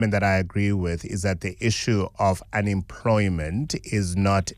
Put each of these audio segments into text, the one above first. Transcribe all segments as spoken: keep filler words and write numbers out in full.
that I agree with is that the issue of unemployment is not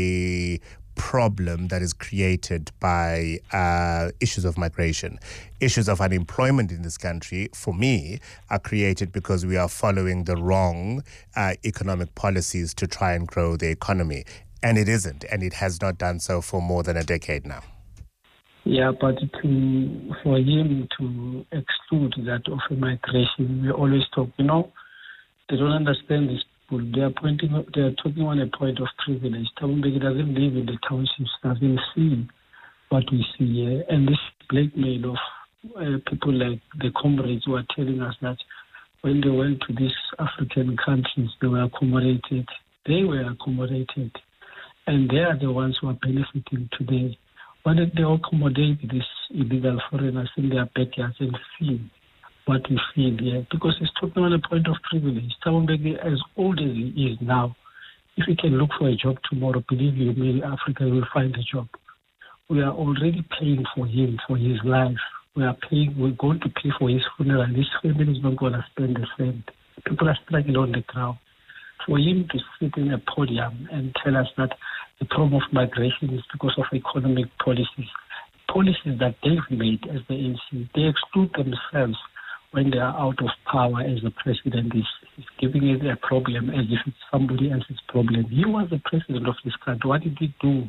a problem that is created by uh, issues of migration. Issues of unemployment in this country, for me, are created because we are following the wrong uh, economic policies to try and grow the economy. And it isn't, and it has not done so for more than a decade now. Yeah, but to, for him to exclude that of migration, we always talk, you know, they don't understand this people. They are pointing, they are talking on a point of privilege. Thabo Mbeki doesn't live in the townships, doesn't see what we see here. And this blackmail of uh, people like the comrades who are telling us that when they went to these African countries, they were accommodated. They were accommodated. And they are the ones who are benefiting today. Why did they accommodate these illegal foreigners in their backyards and feel what we feel here? Because he's talking on a point of privilege. Thabo Mbeki, as old as he is now, if he can look for a job tomorrow, believe you me, Africa will find a job. We are already paying for him, for his life. We are paying, we're going to pay for his funeral. His family is not going to spend the same. People are struggling on the ground. For him to sit in a podium and tell us that the problem of migration is because of economic policies, policies that they've made as the A N C, they exclude themselves when they are out of power as the president is, is giving it a problem as if it's somebody else's problem. He was the president of this country. What did he do?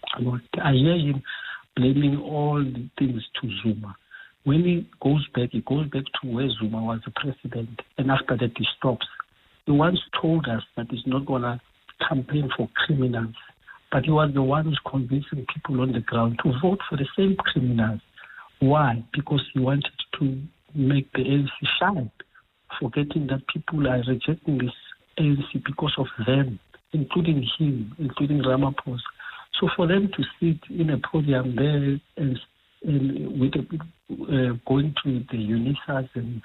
I hear him blaming all the things to Zuma. When he goes back, he goes back to where Zuma was the president, and after that he stops. He once told us that he's not going to campaign for criminals, but he was the one who's convincing people on the ground to vote for the same criminals. Why? Because he wanted to make the A N C shine, forgetting that people are rejecting this A N C because of them, including him, including Ramaphosa. So for them to sit in a podium there and, and with a, uh, going to the UNISAs and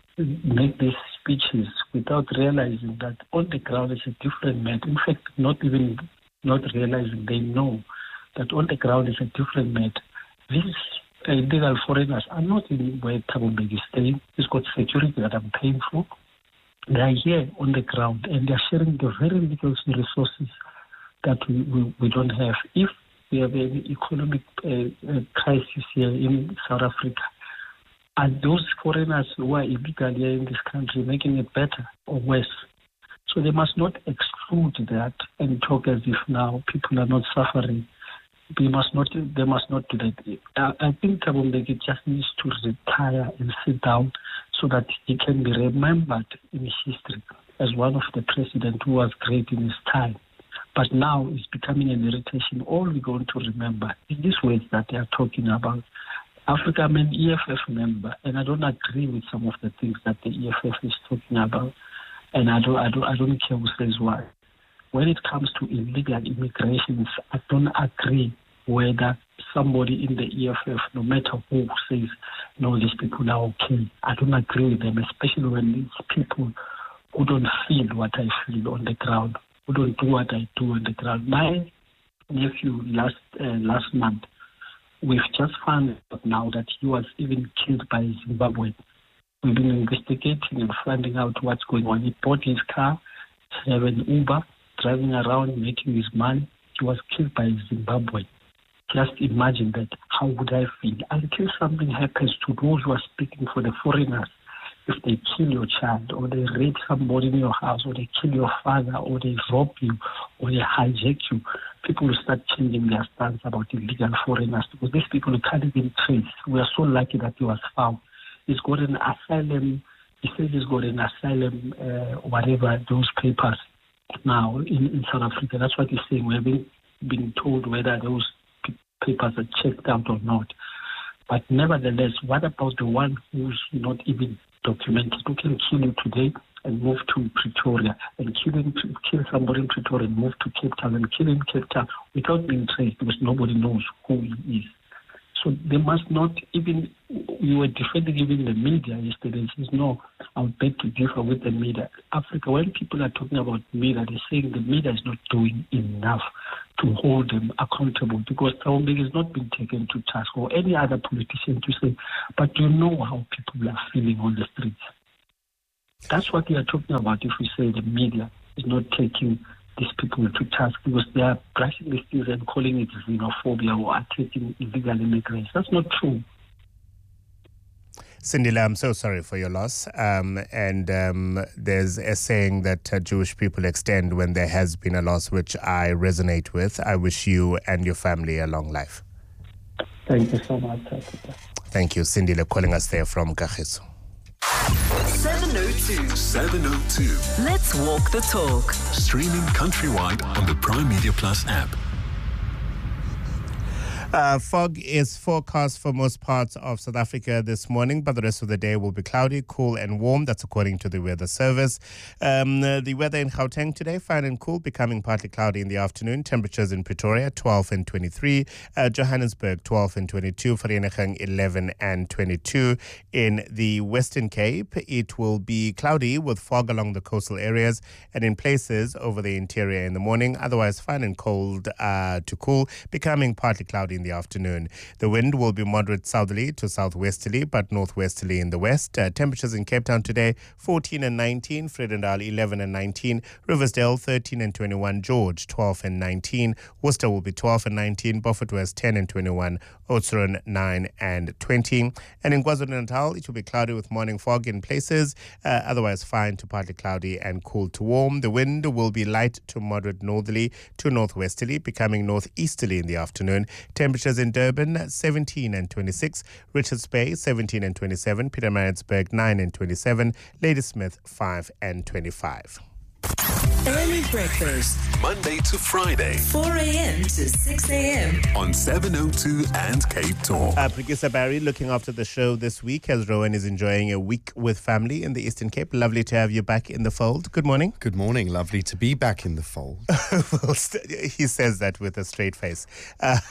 make these speeches without realizing that on the ground is a different matter. In fact, not even not realizing, they know that on the ground is a different matter. These illegal foreigners are not in where Thabo Mbeki is staying. He's got security that I'm paying for. They are here on the ground and they are sharing the very little resources that we, we, we don't have. If we have an economic uh, uh, crisis here in South Africa, are those foreigners who are illegal here in this country making it better or worse? So they must not exclude that and talk as if now people are not suffering. They must not. They must not do that. I, I think Thabo Mbeki just needs to retire and sit down so that he can be remembered in history as one of the presidents who was great in his time. But now it's becoming an irritation. All we're going to remember is these words that they are talking about. Africa, I'm an E F F member, and I don't agree with some of the things that the E F F is talking about, and I don't, I don't, I don't care who says why. When it comes to illegal immigrations, I don't agree whether somebody in the E F F, no matter who, says, no, these people are okay. I don't agree with them, especially when these people who don't feel what I feel on the ground, who don't do what I do on the ground. My nephew last uh, last month, we've just found out now that he was even killed by Zimbabwe. We've been investigating and finding out what's going on. He bought his car, have an Uber, driving around, making his money. He was killed by Zimbabwe. Just imagine that. How would I feel? Until something happens to those who are speaking for the foreigners, if they kill your child, or they rape somebody in your house, or they kill your father, or they rob you, or they hijack you, people will start changing their stance about illegal foreigners because these people can't even trace. We are so lucky that he was found. He's got an asylum, he says he's got an asylum, uh, whatever, those papers now in, in South Africa. That's what he's saying. We haven't been told whether those papers are checked out or not. But nevertheless, what about the one who's not even documented, who can kill you today and move to Pretoria, and kill, him, kill somebody in Pretoria and move to Cape Town, and kill him in Cape Town without being traced because nobody knows who he is? So they must not even, we were defending even the media yesterday. It says, no, I would beg to differ with the media. Africa, when people are talking about media, they're saying the media is not doing enough to hold them accountable because Thabo Mbeki has not been taken to task, or any other politician to say, but you know how people are feeling on the streets. That's what we are talking about if we say the media is not taking these people to task, because they are brushing these things and calling it xenophobia or attacking illegal immigrants. That's not true. Sindile, I'm so sorry for your loss. Um, and um, there's a saying that uh, Jewish people extend when there has been a loss, which I resonate with. I wish you and your family a long life. Thank you so much. Thank you, Sindile, calling us there from Kagiso. seven oh two. seven oh two. Let's walk the talk. Streaming countrywide on the Prime Media Plus app. Uh, fog is forecast for most parts of South Africa this morning, but the rest of the day will be cloudy, cool and warm. That's according to the Weather Service. Um, uh, the weather in Gauteng today, fine and cool, becoming partly cloudy in the afternoon. Temperatures in Pretoria, twelve and twenty-three. Uh, Johannesburg, twelve and twenty-two. Vereeniging, eleven and twenty-two. In the Western Cape, it will be cloudy with fog along the coastal areas and in places over the interior in the morning. Otherwise, fine and cold uh, to cool, becoming partly cloudy in the afternoon. The wind will be moderate southerly to southwesterly, but northwesterly in the west. Uh, temperatures in Cape Town today, fourteen and nineteen. Vredendal, eleven and nineteen. Riversdale, thirteen and twenty-one. George, twelve and nineteen. Worcester will be twelve and nineteen. Beaufort West, ten and twenty-one. Oudtshoorn, nine and twenty. And in KwaZulu-Natal, it will be cloudy with morning fog in places. Uh, otherwise, fine to partly cloudy and cool to warm. The wind will be light to moderate northerly to northwesterly, becoming northeasterly in the afternoon. Temperatures in Durban, seventeen and twenty-six. Richards Bay, seventeen and twenty-seven. Pietermaritzburg, nine and twenty-seven. Ladysmith, five and twenty-five. Early breakfast. Monday to Friday. four a.m. to six a.m. on seven oh two and Cape Talk. Uh, Prikisa Barry looking after the show this week as Rowan is enjoying a week with family in the Eastern Cape. Lovely to have you back in the fold. Good morning. Good morning. Lovely to be back in the fold. Well, st- he says that with a straight face. Uh,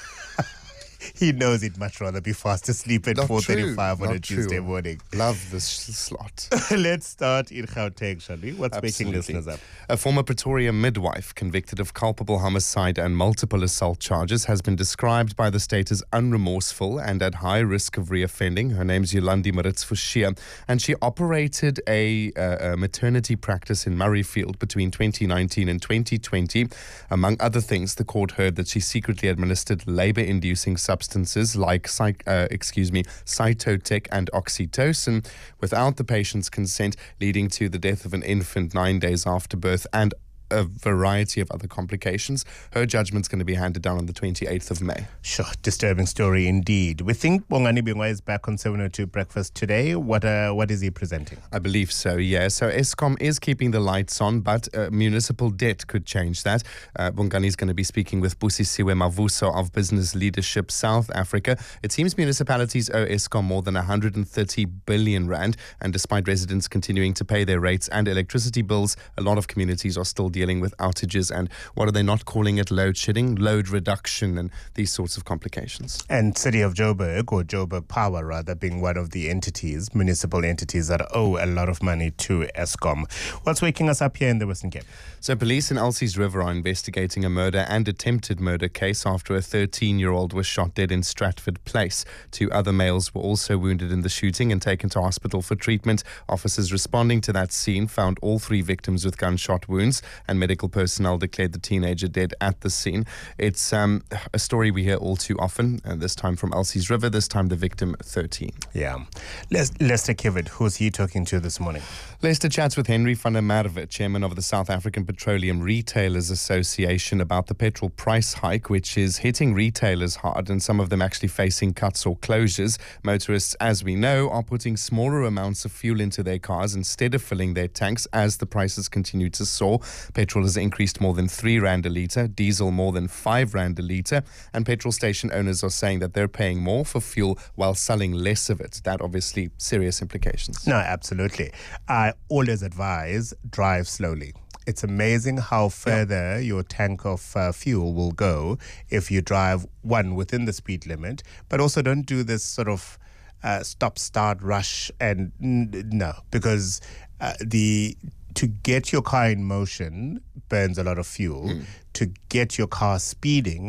He knows he'd much rather be fast asleep at four thirty-five on a Tuesday true. morning. Love this slot. Let's start in Gauteng, shall we? What's Absolutely. making listeners up? A former Pretoria midwife convicted of culpable homicide and multiple assault charges has been described by the state as unremorseful and at high risk of reoffending. Her name's Yolandi Maritzfushia, and she operated a, uh, a maternity practice in Murrayfield between twenty nineteen and twenty twenty. Among other things, the court heard that she secretly administered labor-inducing substances like psych, uh, excuse me, cytotec and oxytocin without the patient's consent, leading to the death of an infant nine days after birth and a variety of other complications. Her judgment's going to be handed down on the twenty-eighth of May. Sure, disturbing story indeed. We think Bongani Bingwa is back on seven oh two Breakfast today. What uh, what is he presenting? I believe so, yeah. So Eskom is keeping the lights on, but uh, municipal debt could change that. Uh, Bongani is going to be speaking with Busisiwe Mavuso of Business Leadership South Africa. It seems municipalities owe Eskom more than one hundred thirty billion rand, and despite residents continuing to pay their rates and electricity bills, a lot of communities are still dealing with outages and what are they not calling it, load shedding, load reduction and these sorts of complications. And City of Joburg, or Joburg Power rather, being one of the entities, municipal entities that owe a lot of money to Eskom. What's waking us up here in the Western Cape? So police in Elsie's River are investigating a murder and attempted murder case after a thirteen-year-old was shot dead in Stratford Place. Two other males were also wounded in the shooting and taken to hospital for treatment. Officers responding to that scene found all three victims with gunshot wounds, and medical personnel declared the teenager dead at the scene. It's um, a story we hear all too often, and this time from Elsie's River, this time the victim thirteen. Yeah. Les- Lester Kivitt, who's he talking to this morning? Lester chats with Henry van der Merwe, chairman of the South African Petroleum Retailers Association, about the petrol price hike, which is hitting retailers hard and some of them actually facing cuts or closures. Motorists, as we know, are putting smaller amounts of fuel into their cars instead of filling their tanks as the prices continue to soar. Petrol has increased more than three rand a litre, diesel more than five rand a litre, and petrol station owners are saying that they're paying more for fuel while selling less of it. That obviously serious implications. No, absolutely. I always advise drive slowly. It's amazing how further yeah. your tank of uh, fuel will go if you drive, one, within the speed limit, but also don't do this sort of uh, stop, start, rush, and n- no, because uh, the to get your car in motion burns a lot of fuel. Mm. To get your car speeding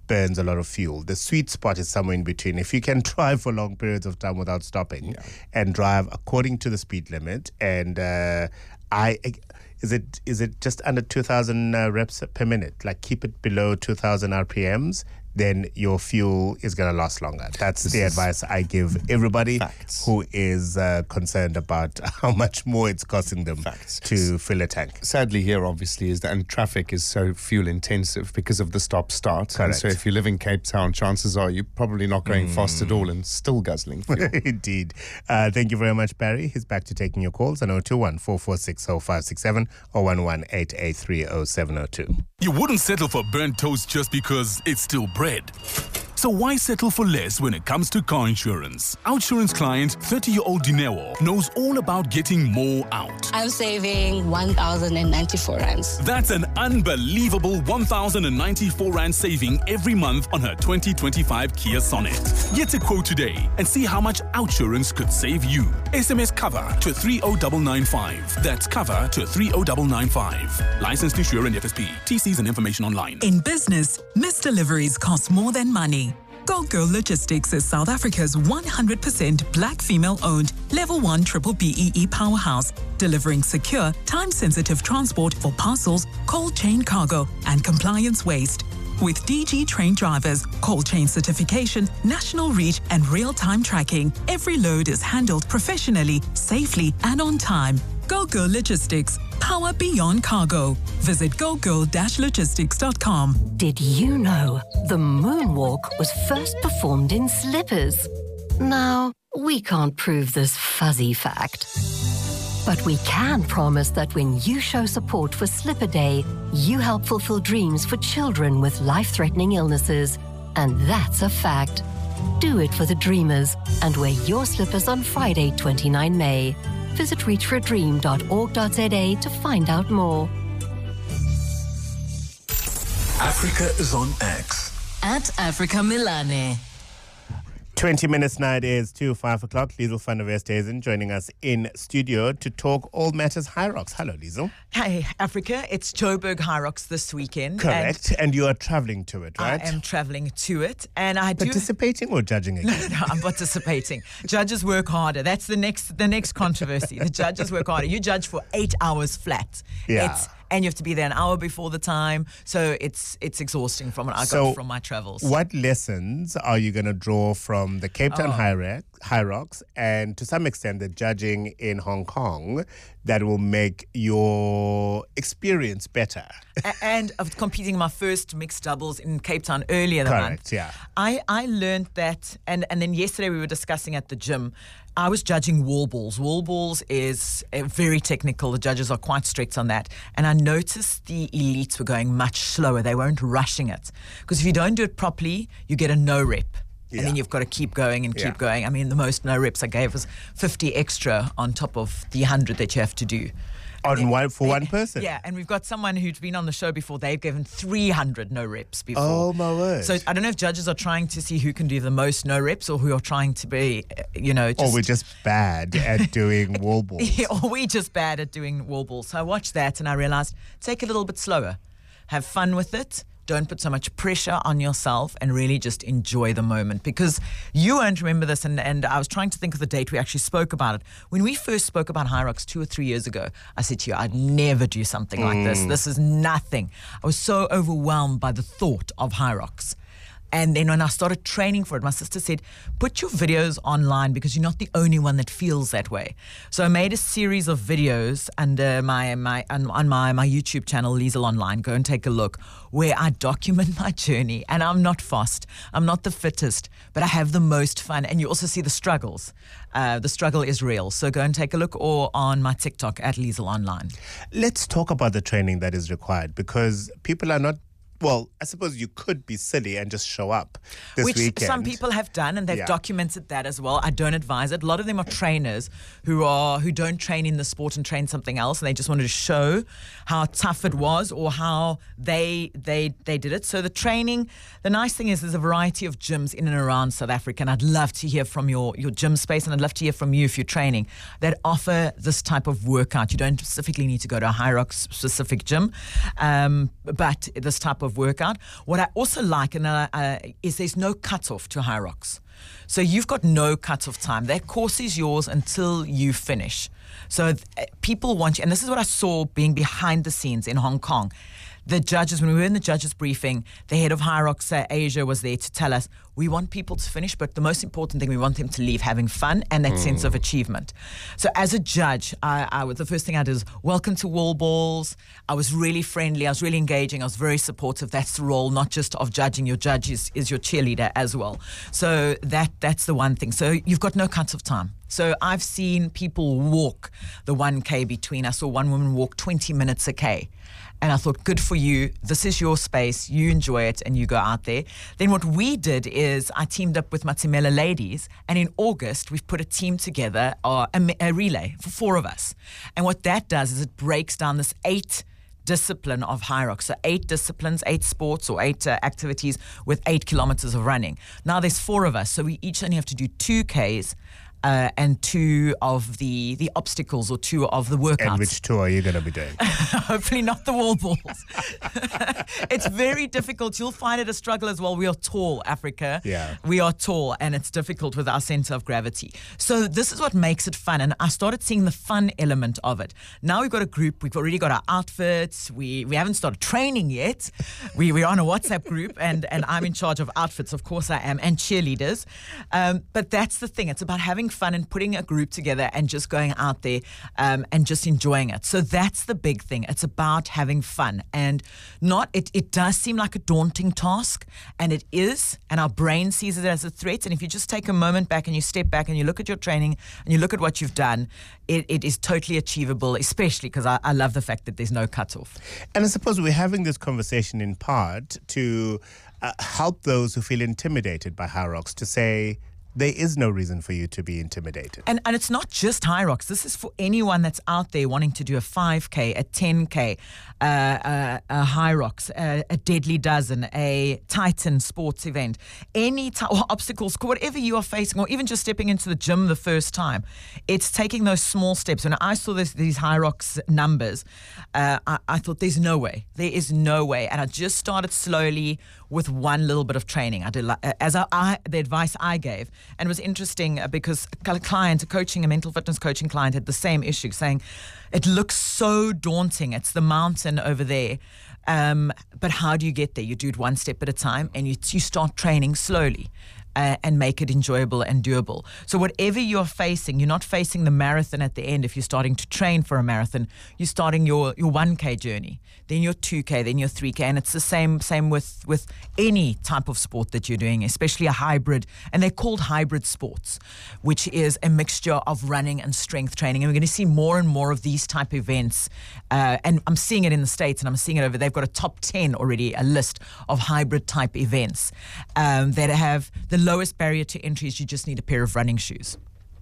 burns a lot of fuel. The sweet spot is somewhere in between. If you can drive for long periods of time without stopping Yeah. and drive according to the speed limit, and uh, I... Is it is it just under two thousand uh, reps per minute? Like keep it below two thousand R P Ms, then your fuel is going to last longer. That's This the is advice I give everybody facts. who is uh, concerned about how much more it's costing them Facts. to fill a tank. Sadly, here obviously is that, and traffic is so fuel intensive because of the stop start. And so, Correct. if you live in Cape Town, chances are you're probably not going fast at all and still guzzling fuel. Indeed. Uh, thank you very much, Barry. He's back to taking your calls on zero two one, four four six, zero five six seven or one one eight eight three zero seven zero two. You wouldn't settle for burnt toast just because it's still bread. So why settle for less when it comes to car insurance? Outsurance client thirty-year-old Dinewo knows all about getting more out. I'm saving one thousand ninety-four rands. That's an unbelievable one thousand ninety-four rand saving every month on her twenty twenty-five Kia Sonet. Get a quote today and see how much Outsurance could save you. S M S cover to three zero nine nine five. That's cover to three zero nine nine five. Licensed insurer and F S P. T Cs and information online. In business, missed deliveries cost more than money. Go Girl Logistics is South Africa's one hundred percent black female-owned Level one Triple B E E powerhouse, delivering secure, time-sensitive transport for parcels, cold chain cargo, and compliance waste. With D G trained drivers, cold chain certification, national reach, and real-time tracking, every load is handled professionally, safely, and on time. Go Girl Logistics, power beyond cargo. Visit go girl dash logistics dot com. Did you know the moonwalk was first performed in slippers? Now, we can't prove this fuzzy fact. But we can promise that when you show support for Slipper Day, you help fulfill dreams for children with life-threatening illnesses. And that's a fact. Do it for the dreamers and wear your slippers on Friday, the twenty-ninth of May. Visit reach for a dream dot org dot z a to find out more. Africa is on X. At Africa Milane. twenty minutes now, it is to five o'clock. Liesl van der Westhuizen joining us in studio to talk all matters High Rocks. Hello, Liesl. Hey, Africa. It's Joburg High Rocks this weekend. Correct. And, and you are traveling to it, right? I am traveling to it. And I do... Participating or judging again? No, no, I'm participating. Judges work harder. That's the next the next controversy. The judges work harder. You judge for eight hours flat. Yeah. It's, and you have to be there an hour before the time. So it's it's exhausting from what I So got from my travels. What lessons are you going to draw from the Cape Town Oh. High, Ra- High Rocks and to some extent the judging in Hong Kong that will make your experience better? A- and of competing in my first mixed doubles in Cape Town earlier that Correct, month. yeah. I, I learned that, and, and then yesterday we were discussing at the gym, I was judging wall balls. Wall balls is uh, very technical. The judges are quite strict on that. And I noticed the elites were going much slower. They weren't rushing it. Because if you don't do it properly, you get a no rep. And Yeah. then you've got to keep going and keep Yeah. going. I mean, the most no reps I gave was fifty extra on top of the one hundred that you have to do. On one, for They- one person? Yeah, and we've got someone who's been on the show before. They've given three hundred no reps before. Oh, my word. So I don't know if judges are trying to see who can do the most no reps or who are trying to be, uh, you know, just... Or we're just bad at doing wall balls. Yeah, or we're just bad at doing wall balls. So I watched that and I realized, take it a little bit slower. Have fun with it. Don't put so much pressure on yourself and really just enjoy the moment, because you won't remember this. And, and I was trying to think of the date we actually spoke about it. When we first spoke about High Rocks two or three years ago, I said to you, I'd never do something like this. This is nothing. I was so overwhelmed by the thought of High Rocks. And then when I started training for it, my sister said, put your videos online because you're not the only one that feels that way. So I made a series of videos under my, my on, on my, my YouTube channel, Liesl Online. Go and take a look, where I document my journey. And I'm not fast. I'm not the fittest, but I have the most fun. And you also see the struggles. Uh, the struggle is real. So go and take a look, or on my TikTok at Liesl Online. Let's talk about the training that is required, because people are not, well, I suppose you could be silly and just show up this Which weekend. some people have done, and they've Yeah. documented that as well. I don't advise it. A lot of them are trainers who are who don't train in the sport and train something else, and they just wanted to show how tough it was or how they they they did it. So the training, the nice thing is there's a variety of gyms in and around South Africa, and I'd love to hear from your, your gym space, and I'd love to hear from you if you're training, that offer this type of workout. You don't specifically need to go to a High Rocks specific gym, um, but this type of of workout. What I also like and uh, uh, is there's no cutoff to High Rocks. So you've got no cut-off time. That course is yours until you finish. So th- people want you, and this is what I saw being behind the scenes in Hong Kong. The judges, when we were in the judges briefing, the head of High Rocks uh, Asia was there to tell us, we want people to finish, but the most important thing, we want them to leave having fun and that mm. sense of achievement. So as a judge, I, I, the first thing I did is, welcome to Wall Balls. I was really friendly. I was really engaging. I was very supportive. That's the role, not just of judging. Your judge is, is your cheerleader as well. So that that's the one thing. So you've got no cuts of time. So I've seen people walk the one K between. I saw one woman walk twenty minutes a K. And I thought, good for you. This is your space. You enjoy it and you go out there. Then what we did is I teamed up with Matimela Ladies. And in August, we've put a team together, uh, a, a relay for four of us. And what that does is it breaks down this eight discipline of High Rocks. So eight disciplines, eight sports or eight uh, activities with eight kilometers of running. Now there's four of us. So we each only have to do two Ks. Uh, and two of the, the obstacles or two of the workouts. And which two are you going to be doing? Hopefully not the wall balls. It's very difficult. You'll find it a struggle as well. We are tall, Africa. Yeah. We are tall, and it's difficult with our center of gravity. So this is what makes it fun. And I started seeing the fun element of it. Now we've got a group. We've already got our outfits. We we haven't started training yet. We, we're on a WhatsApp group, and, and I'm in charge of outfits. Of course I am, and cheerleaders. Um, but that's the thing. It's about having fun and putting a group together and just going out there um, and just enjoying it. So that's the big thing. It's about having fun and not, it, it does seem like a daunting task, and it is, and our brain sees it as a threat. And if you just take a moment back and you step back and you look at your training and you look at what you've done, it, it is totally achievable, especially because I, I love the fact that there's no cutoff. And I suppose we're having this conversation in part to uh, help those who feel intimidated by High Rocks to say, there is no reason for you to be intimidated. And and it's not just High Rocks. This is for anyone that's out there wanting to do a five K, a ten K, uh, uh, a High Rocks, a, a Deadly Dozen, a Titan sports event, any t- or obstacles, whatever you are facing, or even just stepping into the gym the first time. It's taking those small steps. When I saw this, these High Rocks numbers, uh, I, I thought there's no way. There is no way. And I just started slowly with one little bit of training. I did like, as I, I, the advice I gave. And it was interesting because a client, a coaching, a mental fitness coaching client had the same issue, saying, it looks so daunting. It's the mountain over there. Um, but how do you get there? You do it one step at a time, and you, you start training slowly. Uh, and make it enjoyable and doable. So whatever you're facing, you're not facing the marathon at the end. If you're starting to train for a marathon, you're starting your, your one K journey, then your two K, then your three K. And it's the same same with, with any type of sport that you're doing, especially a hybrid. And they're called hybrid sports, which is a mixture of running and strength training. And we're going to see more and more of these type events. Uh, and I'm seeing it in the States, and I'm seeing it over. They've got a top ten already, a list of hybrid type events um, that have the lowest barrier to entry is you just need a pair of running shoes.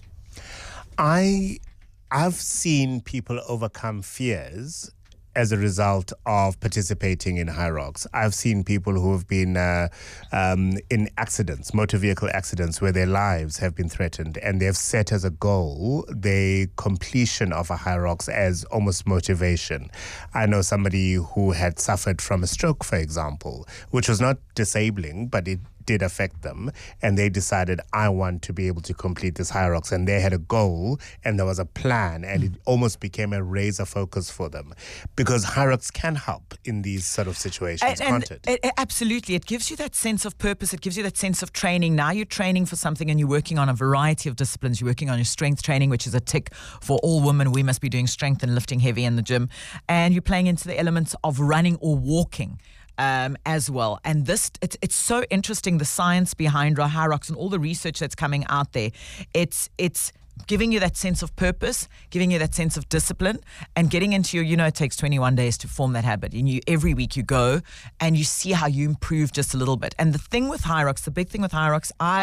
I, I've seen people overcome fears as a result of participating in High Rocks. I've seen people who have been uh, um, in accidents, motor vehicle accidents, where their lives have been threatened, and they've set as a goal the completion of a High Rocks as almost motivation. I know somebody who had suffered from a stroke, for example, which was not disabling, but it did affect them, and they decided, I want to be able to complete this High Rocks, and they had a goal and there was a plan, and it almost became a razor focus for them, because High Rocks can help in these sort of situations, and, can't and it? it? Absolutely. It gives you that sense of purpose. It gives you that sense of training. Now you're training for something and you're working on a variety of disciplines. You're working on your strength training, which is a tick for all women. We must be doing strength and lifting heavy in the gym, and you're playing into the elements of running or walking. Um, as well. And this, it's, it's so interesting, the science behind High Rocks and all the research that's coming out there. It's, it's giving you that sense of purpose, giving you that sense of discipline, and getting into your, you know, it takes twenty-one days to form that habit. And you, every week you go and you see how you improve just a little bit. And the thing with High Rocks, the big thing with High Rocks, I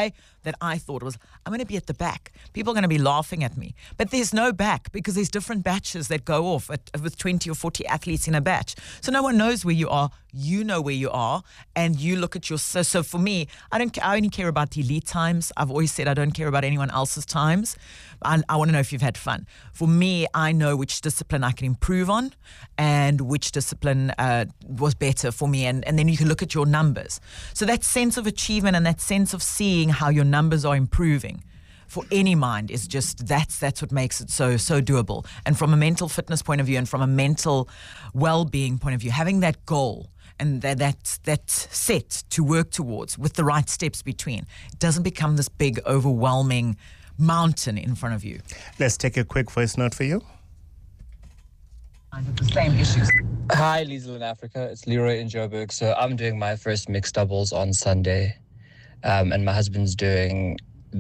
that I thought was, I'm going to be at the back. People are going to be laughing at me. But there's no back because there's different batches that go off at, with twenty or forty athletes in a batch. So no one knows where you are. You know where you are, and you look at your. So, so for me, I don't. I only care about the elite times. I've always said I don't care about anyone else's times. I, I want to know if you've had fun. For me, I know which discipline I can improve on, and which discipline uh, was better for me. And, and then you can look at your numbers. So that sense of achievement and that sense of seeing how your numbers are improving for any mind is just, that's that's what makes it so so doable. And from a mental fitness point of view and from a mental well-being point of view, having that goal and that that that set to work towards with the right steps between, it doesn't become this big overwhelming mountain in front of you. Let's take a quick voice note for you. The same issues. Hi, Liesl in Africa. It's Leroy in Joburg. So I'm doing my first mixed doubles on Sunday, um, and my husband's doing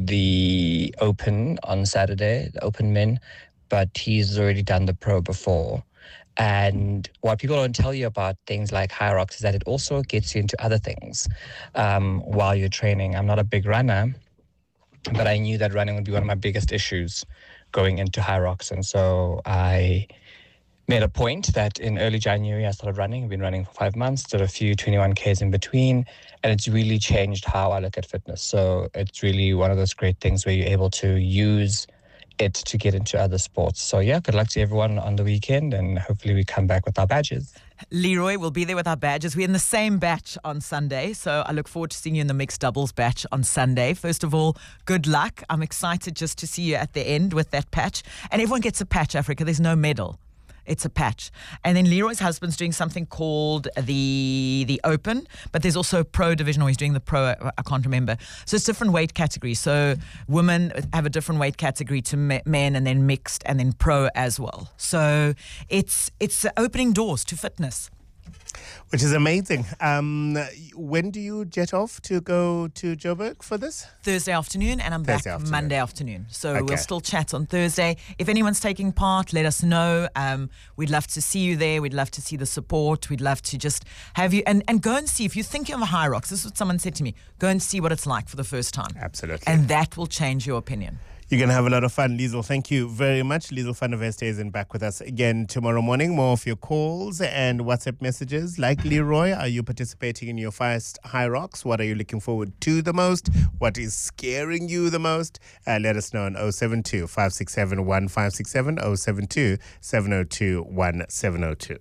the Open on Saturday, the Open Men, but he's already done the Pro before. And what people don't tell you about things like Hyrox is that it also gets you into other things um, while you're training. I'm not a big runner, but I knew that running would be one of my biggest issues going into Hyrox. And so I made a point that in early January I started running. I've been running for five months, did a few twenty-one Ks in between, and it's really changed how I look at fitness. So it's really one of those great things where you're able to use it to get into other sports. So yeah, good luck to everyone on the weekend, and hopefully we come back with our badges. Leroy will be there with our badges. We're in the same batch on Sunday, so I look forward to seeing you in the mixed doubles batch on Sunday. First of all, good luck. I'm excited just to see you at the end with that patch. And everyone gets a patch, Africa. There's no medal. It's a patch. And then Leroy's husband's doing something called the the Open, but there's also a Pro division, or he's doing the Pro, I can't remember. So it's different weight categories. So women have a different weight category to men, and then mixed, and then Pro as well. So it's it's opening doors to fitness. Which is amazing. Um, when do you jet off to go to Joburg for this? Thursday afternoon, and I'm Thursday back afternoon. Monday afternoon. So Okay. we'll still chat on Thursday. If anyone's taking part, let us know. Um, we'd love to see you there. We'd love to see the support. We'd love to just have you, and, and go and see. If you're thinking of a Hyrox, this is what someone said to me, go and see what it's like for the first time. Absolutely. And that will change your opinion. You're going to have a lot of fun, Liesl. Thank you very much. Liesl van der Weste is in back with us again tomorrow morning. More of your calls and WhatsApp messages. Like Leroy, are you participating in your first Hyrox? What are you looking forward to the most? What is scaring you the most? Uh, let us know on oh seven two, five six seven, one five six seven, oh seven two, seven oh two, one seven oh two.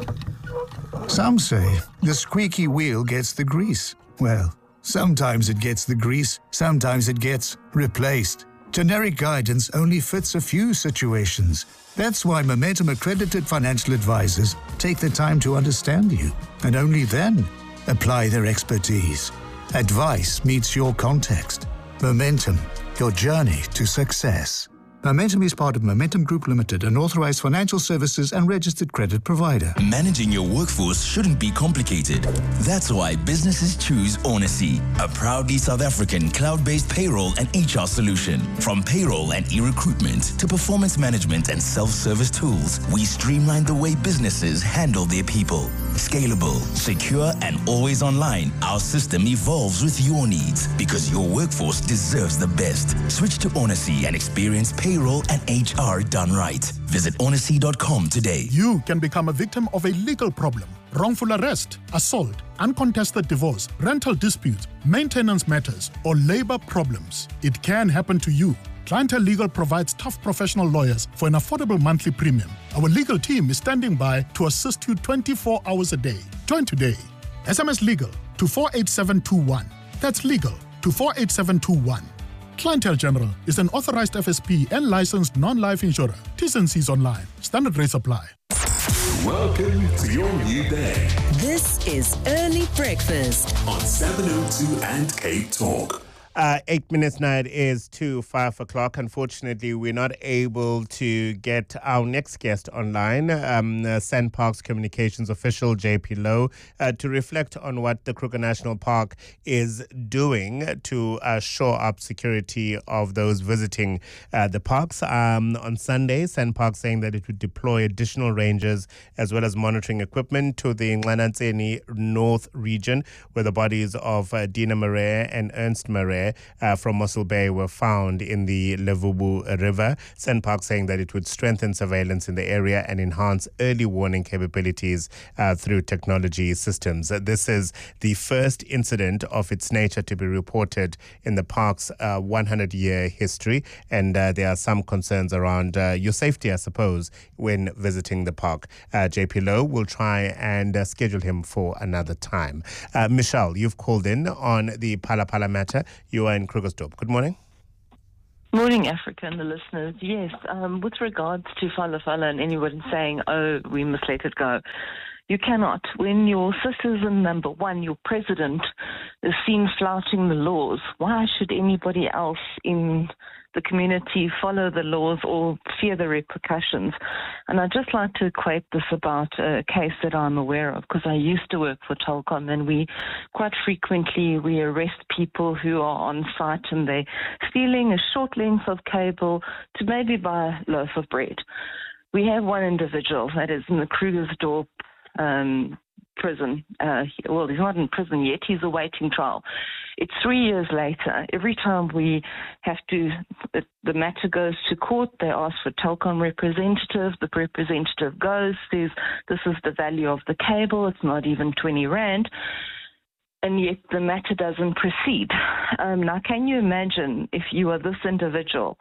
Some say the squeaky wheel gets the grease. Well, sometimes it gets the grease, sometimes it gets replaced. Generic guidance only fits a few situations. That's why Momentum accredited financial advisors take the time to understand you and only then apply their expertise. Advice meets your context. Momentum, your journey to success. Momentum is part of Momentum Group Limited, an authorized financial services and registered credit provider. Managing your workforce shouldn't be complicated. That's why businesses choose Onacy, a proudly South African cloud-based payroll and H R solution. From payroll and e-recruitment to performance management and self-service tools, we streamline the way businesses handle their people. Scalable, secure, and always online, our system evolves with your needs because your workforce deserves the best. Switch to Onacy and experience payroll and H R done right. Visit onacy dot com today. You can become a victim of a legal problem. Wrongful arrest, assault, uncontested divorce, rental disputes, maintenance matters, or labor problems. It can happen to you. Clientele Legal provides tough professional lawyers for an affordable monthly premium. Our legal team is standing by to assist you twenty-four hours a day. Join today. S M S Legal to four eight seven two one. That's legal to four eight seven two one. Clientele General is an authorized F S P and licensed non-life insurer. T's and C's online. Standard rates apply. Welcome to your new day This is Early Breakfast on seven oh two and Cape Talk. Uh, eight minutes now, it is to five o'clock. Unfortunately, we're not able to get our next guest online, um, uh, SANParks Communications official J P Lowe, uh, to reflect on what the Kruger National Park is doing to uh, shore up security of those visiting uh, the parks. Um, on Sunday, SANParks saying that it would deploy additional rangers as well as monitoring equipment to the Ngqanatseni North region, where the bodies of uh, Dina Marais and Ernst Marais malware uh, from Mossel Bay were found in the Levubu River. SANParks saying that it would strengthen surveillance in the area and enhance early warning capabilities uh, through technology systems. Uh, this is the first incident of its nature to be reported in the park's uh, one hundred year history, and uh, there are some concerns around uh, your safety, I suppose, when visiting the park. Uh, J P Lowe will try and uh, schedule him for another time. Uh, Michelle, you've called in on the Phala Phala matter. You are in Krugersdorp. Good morning. Morning, Africa and the listeners. Yes, um, with regards to Phala Phala and anyone saying, oh, we must let it go. You cannot. When your citizen number one, your president, is seen flouting the laws, why should anybody else in the community follow the laws or fear the repercussions? And I'd just like to equate this about a case that I'm aware of, because I used to work for Telkom, and we quite frequently we arrest people who are on site and they're stealing a short length of cable to maybe buy a loaf of bread. We have one individual that is in the Krugersdorp um, prison. Uh, well, he's not in prison yet. He's awaiting trial. It's three years later. Every time we have to, the, the matter goes to court, they ask for Telkom representative. The representative goes, says, this is the value of the cable. It's not even twenty rand. And yet the matter doesn't proceed. Um, now, can you imagine if you are this individual?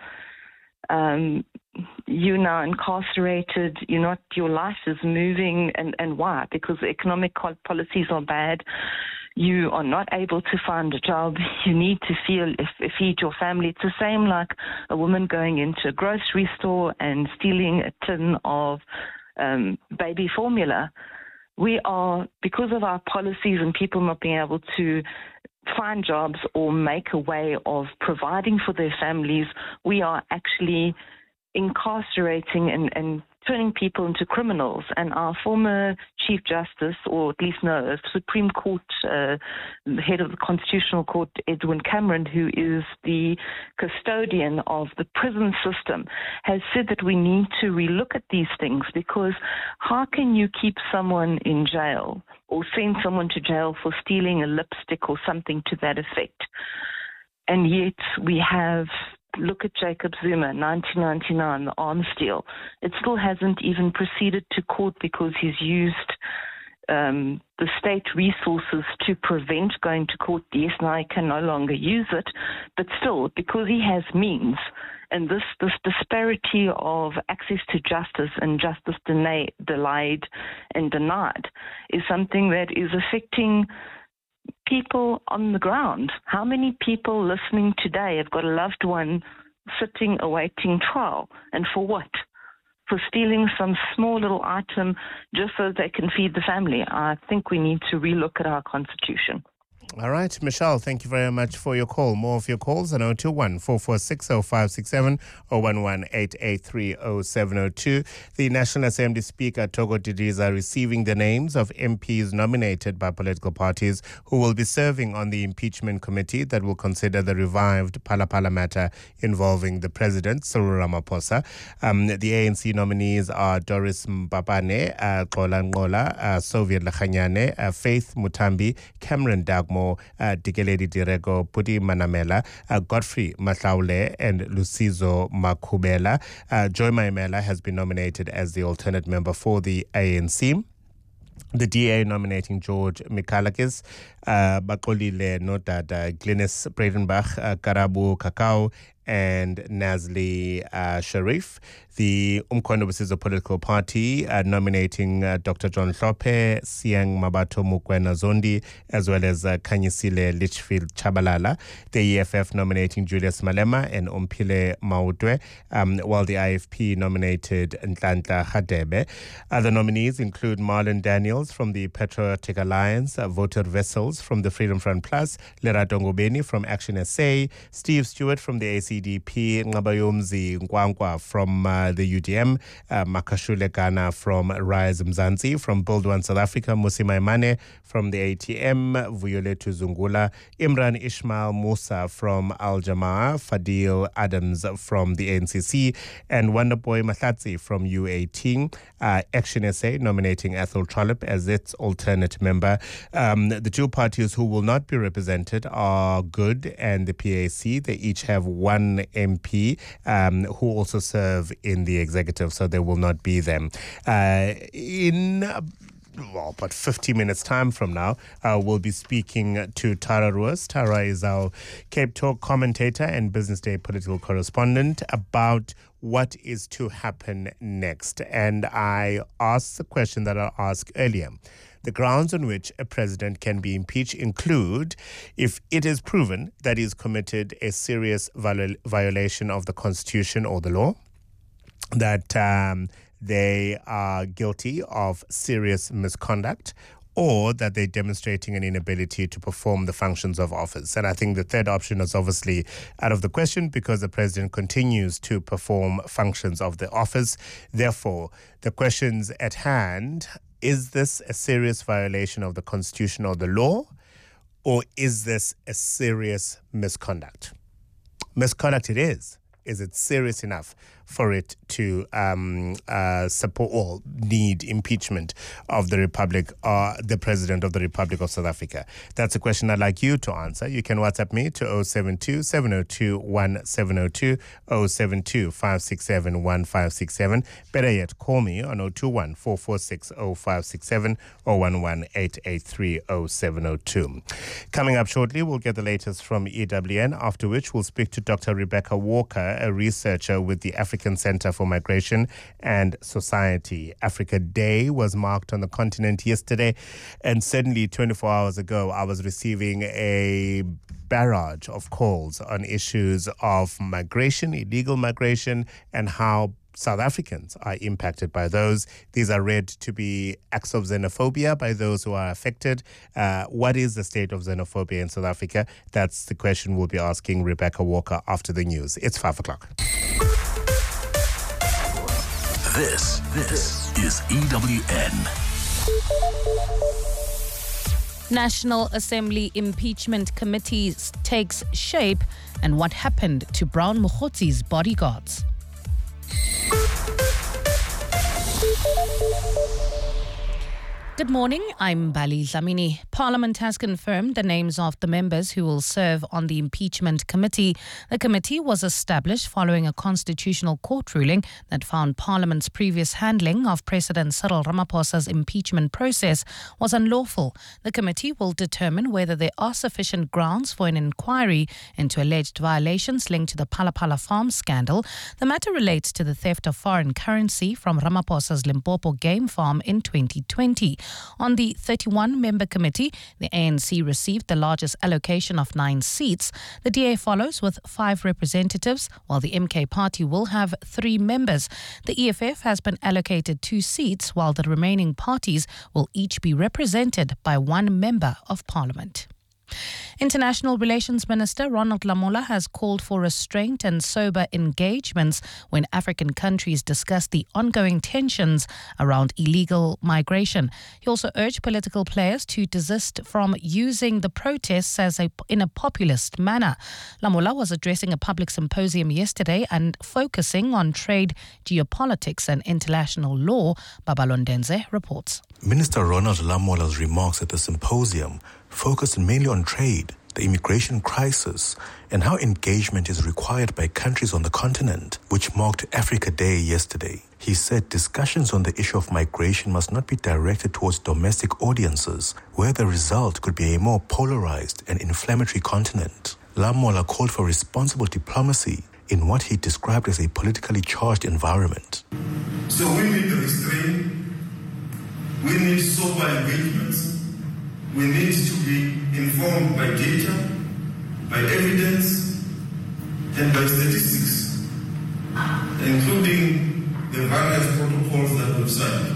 Um, you're now incarcerated, you're not, your life is moving, and, and why? Because the economic policies are bad. You are not able to find a job. You need to feel, if, feed your family. It's the same like a woman going into a grocery store and stealing a tin of um, baby formula. We are, because of our policies and people not being able to find jobs or make a way of providing for their families, we are actually incarcerating and, and turning people into criminals. And our former Chief Justice, or at least no, Supreme Court, uh, the head of the Constitutional Court, Edwin Cameron, who is the custodian of the prison system, has said that we need to relook at these things, because how can you keep someone in jail or send someone to jail for stealing a lipstick or something to that effect? And yet we have, look at Jacob Zuma, nineteen ninety-nine, the arms deal. It still hasn't even proceeded to court because he's used um, the state resources to prevent going to court. Yes, now he can no longer use it, but still, because he has means, and this, this disparity of access to justice and justice denied, delayed and denied is something that is affecting people on the ground. How many people listening today have got a loved one sitting awaiting trial? And for what? For stealing some small little item just so they can feed the family. I think we need to relook at our constitution. All right, Michelle, thank you very much for your call. More of your calls on zero two one, four four six, zero five six seven or one one eight eight three, zero seven zero two. The National Assembly Speaker, Togo Didiza, receiving the names of M Ps nominated by political parties who will be serving on the impeachment committee that will consider the revived Phala Phala matter involving the President, Cyril Ramaphosa. Um, the A N C nominees are Doris Mbapane, uh, Xola Nqola, uh, Soviet Lakhanyane, uh, Faith Mutambi, Cameron Dagmo, Uh, Dikeledi Dirego, Pudi Manamela, uh, Godfrey Matlaule, and Lucizo Makubela. Uh, Joy Maimela has been nominated as the alternate member for the A N C. The D A nominating George Mikalakis, uh, Bakolile Nodada, Glynis Bredenbach, uh, Karabu Kakao, and Nazli uh, Sharif. The Umkhonto Wesizwe political party uh, nominating uh, Doctor John Hlophe, Siang Mabato Mukwena Zondi, as well as uh, Kanyisile Litchfield Chabalala. The E F F nominating Julius Malema and Umpile Mautwe, um, while the I F P nominated Nhlanhla Hadebe. Other nominees include Marlon Daniels from the Patriotic Alliance, uh, Voter Vessels from the Freedom Front Plus, Lerato Ngobeni from Action S A, Steve Stewart from the A C C D P, Ngabayomzi Nkwankwa from uh, the U D M, uh, Makashule Ghana from Rise Mzansi, from Build One South Africa, Musi Maimane from the A T M, Vuyoletu Zungula, Imran Ishmael Musa from Al Jamaa, Fadil Adams from the A N C C, and Wonderboy Mahlatsi from U eighteen. Uh, Action S A nominating Ethel Trollip as its alternate member. Um, the two parties who will not be represented are Good and the P A C. They each have one M P um, who also serve in the executive, so they will not be them. Uh, in uh, well, about fifty minutes time from now, uh, we'll be speaking to Tara Roos. Tara is our Cape Talk commentator and Business Day political correspondent about what is to happen next. And I asked the question that I asked earlier. The grounds on which a president can be impeached include if it is proven that he's committed a serious viol- violation of the Constitution or the law, that um, they are guilty of serious misconduct, or that they're demonstrating an inability to perform the functions of office. And I think the third option is obviously out of the question because the president continues to perform functions of the office. Therefore, the questions at hand: is this a serious violation of the Constitution or the law, or is this a serious misconduct? Misconduct it is. Is it serious enough for it to um, uh, support or need impeachment of the Republic, or the President of the Republic of South Africa? That's a question I'd like you to answer. You can WhatsApp me to zero seven two, seven zero two, one seven zero two, zero seven two, five six seven, one five six seven. Better yet, call me on zero two one, four four six, zero five six seven or one one eight eight three, zero seven zero two. Coming up shortly, we'll get the latest from E W N, after which we'll speak to Doctor Rebecca Walker, a researcher with the African Center for Migration and Society. Africa Day was marked on the continent yesterday, and certainly twenty-four hours ago, I was receiving a barrage of calls on issues of migration, illegal migration, and how South Africans are impacted by those. These are read to be acts of xenophobia by those who are affected. Uh, what is the state of xenophobia in South Africa? That's the question we'll be asking Rebecca Walker after the news. It's five o'clock. This, this is E W N. National Assembly Impeachment Committee takes shape, and what happened to Brown Mogotsi's bodyguards. Good morning, I'm Bali Zamini. Parliament has confirmed the names of the members who will serve on the impeachment committee. The committee was established following a constitutional court ruling that found Parliament's previous handling of President Cyril Ramaphosa's impeachment process was unlawful. The committee will determine whether there are sufficient grounds for an inquiry into alleged violations linked to the Phala Phala Farm scandal. The matter relates to the theft of foreign currency from Ramaphosa's Limpopo game farm in twenty twenty. On the thirty-one member committee, the A N C received the largest allocation of nine seats. The D A follows with five representatives, while the M K party will have three members. The E F F has been allocated two seats, while the remaining parties will each be represented by one member of parliament. International Relations Minister Ronald Lamola has called for restraint and sober engagements when African countries discuss the ongoing tensions around illegal migration. He also urged political players to desist from using the protests as a, in a populist manner. Lamola was addressing a public symposium yesterday and focusing on trade, geopolitics and international law. Babalondenze reports. Minister Ronald Lamola's remarks at the symposium focused mainly on trade, the immigration crisis, and how engagement is required by countries on the continent, which marked Africa Day yesterday. He said discussions on the issue of migration must not be directed towards domestic audiences, where the result could be a more polarized and inflammatory continent. Lamola called for responsible diplomacy in what he described as a politically charged environment. So we need restraint, we need sober engagements, we need to be informed by data, by evidence, and by statistics, including the various protocols that we've signed.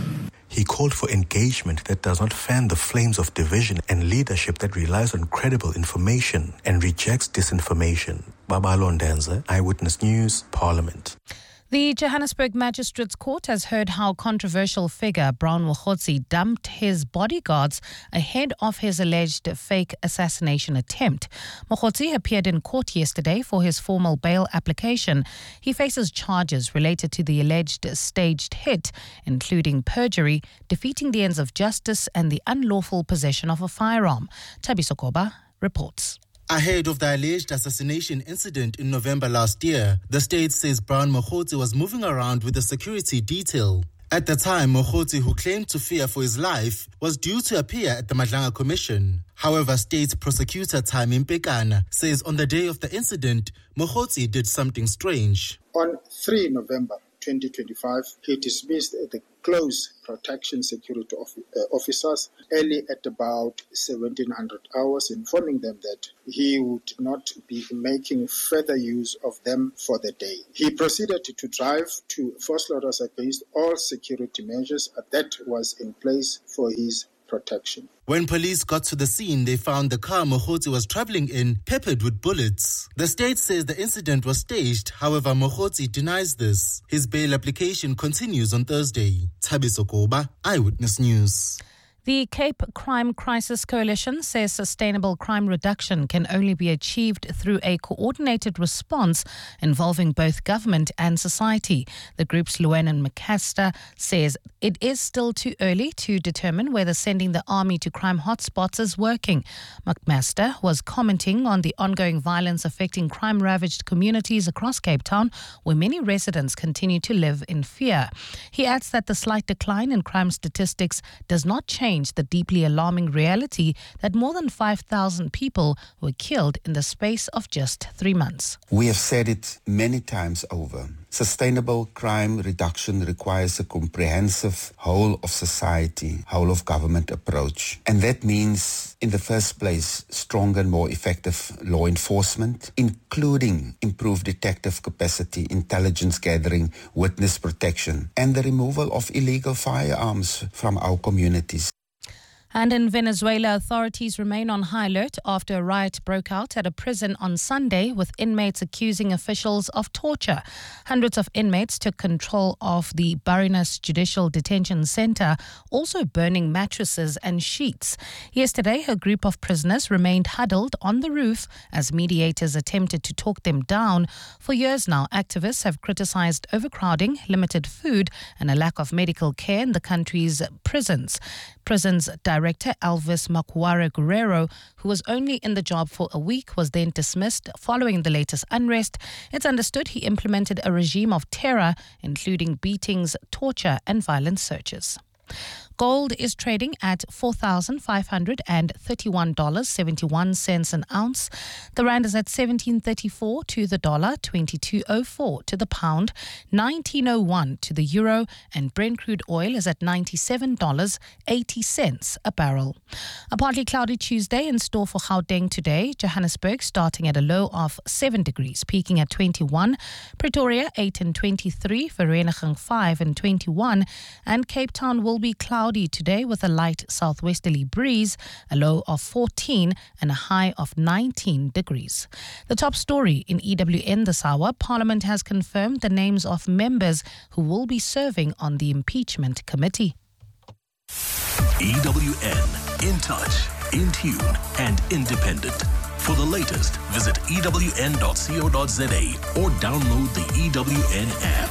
He called for engagement that does not fan the flames of division and leadership that relies on credible information and rejects disinformation. Babalo Ndenze, Eyewitness News, Parliament. The Johannesburg Magistrates Court has heard how controversial figure Brown Mokgotsi dumped his bodyguards ahead of his alleged fake assassination attempt. Mokgotsi appeared in court yesterday for his formal bail application. He faces charges related to the alleged staged hit, including perjury, defeating the ends of justice and the unlawful possession of a firearm. Thabiso Koba reports. Ahead of the alleged assassination incident in November last year, the state says Brown Mokgotsi was moving around with a security detail. At the time, Mokgotsi, who claimed to fear for his life, was due to appear at the Madlanga Commission. However, State Prosecutor Tami Mpekana says on the day of the incident, Mokgotsi did something strange. On the third of November twenty twenty-five, he dismissed the close protection security of, uh, officers early at about seventeen hundred hours, informing them that he would not be making further use of them for the day. He proceeded to drive to Vosloorus against all security measures that was in place for his protection. When police got to the scene, they found the car Mokgotsi was traveling in peppered with bullets. The state says the incident was staged. However, Mokgotsi denies this. His bail application continues on Thursday. Thabiso Koba, Eyewitness News. The Cape Crime Crisis Coalition says sustainable crime reduction can only be achieved through a coordinated response involving both government and society. The group's Llewellyn McMaster says it is still too early to determine whether sending the army to crime hotspots is working. McMaster was commenting on the ongoing violence affecting crime-ravaged communities across Cape Town, where many residents continue to live in fear. He adds that the slight decline in crime statistics does not change the deeply alarming reality that more than five thousand people were killed in the space of just three months. We have said it many times over. Sustainable crime reduction requires a comprehensive whole of society, whole of government approach. And that means, in the first place, stronger and more effective law enforcement, including improved detective capacity, intelligence gathering, witness protection, and the removal of illegal firearms from our communities. And in Venezuela, authorities remain on high alert after a riot broke out at a prison on Sunday with inmates accusing officials of torture. Hundreds of inmates took control of the Barinas Judicial Detention Center, also burning mattresses and sheets. Yesterday, a group of prisoners remained huddled on the roof as mediators attempted to talk them down. For years now, activists have criticized overcrowding, limited food, and a lack of medical care in the country's prisons. Prisons Director Elvis Makuare Guerrero, who was only in the job for a week, was then dismissed following the latest unrest. It's understood he implemented a regime of terror, including beatings, torture, and violent searches. Gold is trading at four thousand five hundred thirty-one dollars and seventy-one cents an ounce. The rand is at seventeen thirty-four to the dollar, twenty-two oh four to the pound, nineteen oh one to the euro, and Brent crude oil is at ninety-seven dollars and eighty cents a barrel. A partly cloudy Tuesday in store for Gauteng today. Johannesburg starting at a low of seven degrees, peaking at twenty-one. Pretoria eight and twenty-three, Vereeniging five and twenty-one, and Cape Town will be cloudy today with a light southwesterly breeze, a low of fourteen and a high of nineteen degrees. The top story in E W N this hour: Parliament has confirmed the names of members who will be serving on the impeachment committee. E W N, in touch, in tune and independent. For the latest, visit e w n dot co dot z a or download the E W N app.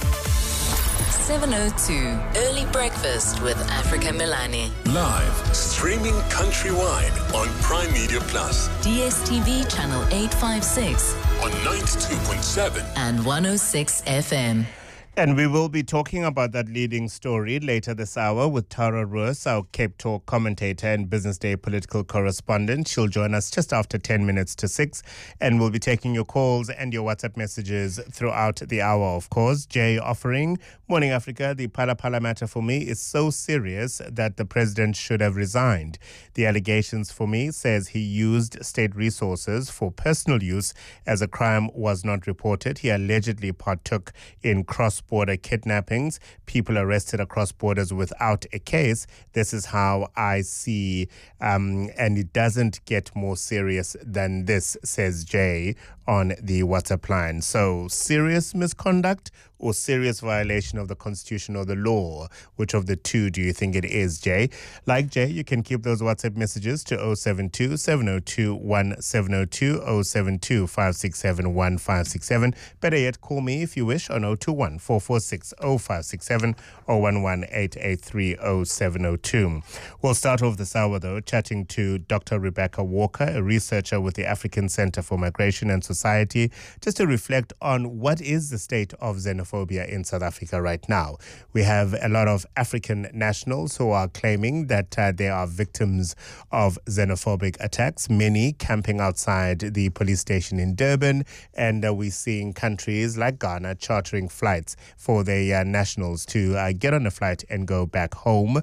seven oh two, Early Breakfast with Africa Milani. Live, streaming countrywide on Prime Media Plus. D S T V channel eight fifty-six. On ninety-two point seven. And one oh six F M. And we will be talking about that leading story later this hour with Tara Roos, our Cape Talk commentator and Business Day political correspondent. She'll join us just after ten minutes to six, and we'll be taking your calls and your WhatsApp messages throughout the hour, of course. Jay offering, Morning Africa, the Phala Phala matter for me is so serious that the president should have resigned. The allegations for me says he used state resources for personal use as a crime was not reported. He allegedly partook in cross cross-border kidnappings, people arrested across borders without a case. This is how I see, um, and it doesn't get more serious than this, says Jay on the WhatsApp line. So, serious misconduct or serious violation of the Constitution or the law? Which of the two do you think it is, Jay? Like Jay, you can keep those WhatsApp messages to oh seven two, seven oh two, one seven oh two, oh seven two, five six seven, one five six seven. Better yet, call me if you wish on oh two one, four four six, oh five six seven or one one eight eight three, oh seven oh two. We'll start off this hour, though, chatting to Doctor Rebecca Walker, a researcher with the African Center for Migration and Society, just to reflect on what is the state of xenophobia in South Africa right now. We have a lot of African nationals who are claiming that uh, they are victims of xenophobic attacks, many camping outside the police station in Durban, and uh, we're seeing countries like Ghana chartering flights for their uh, nationals to uh, get on a flight and go back home.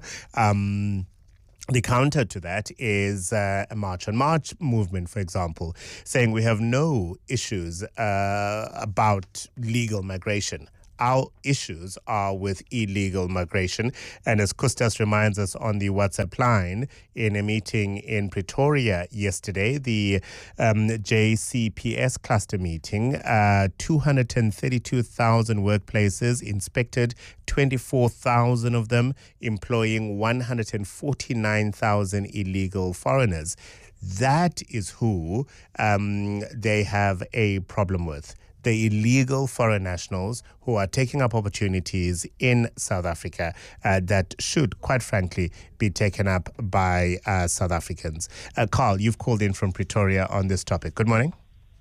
Um, The counter to that is uh, a March on March movement, for example, saying we have no issues uh, about legal migration. Our issues are with illegal migration. And as Kustas reminds us on the WhatsApp line, in a meeting in Pretoria yesterday, the um, J C P S cluster meeting, uh, two hundred thirty-two thousand workplaces inspected, twenty-four thousand of them employing one hundred forty-nine thousand illegal foreigners. That is who um, they have a problem with. The illegal foreign nationals who are taking up opportunities in South Africa uh, that should, quite frankly, be taken up by uh, South Africans. Uh, Carl, you've called in from Pretoria on this topic. Good morning.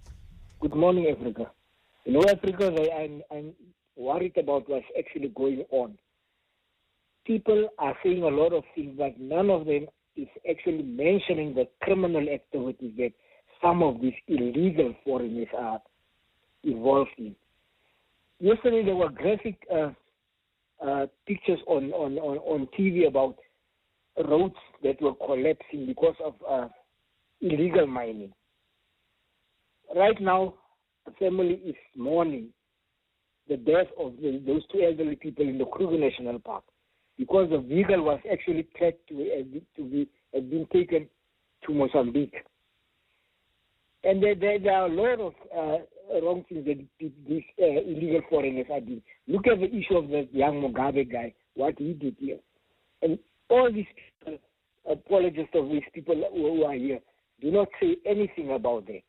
Good morning, Africa. You know, Africa, I'm, I'm worried about what's actually going on. People are saying a lot of things, but none of them is actually mentioning the criminal activities that some of these illegal foreigners are involved in. Yesterday there were graphic uh, uh, pictures on, on, on, on T V about roads that were collapsing because of uh, illegal mining. Right now, the family is mourning the death of the, those two elderly people in the Kruger National Park because the vehicle was actually tracked to, uh, to be had been taken to Mozambique. And there, there, there are a lot of uh, wrong things that these uh, illegal foreigners are doing. Look at the issue of the young Mugabe guy, what he did here. And all these people, apologists of these people who are here, do not say anything about that.